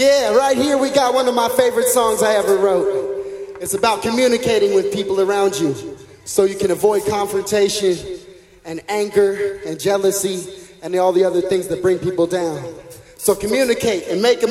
Yeah, right here we got one of my favorite songs I ever wrote. It's about communicating with people around you so you can avoid confrontation and anger and jealousy and all the other things that bring people down. So communicate and make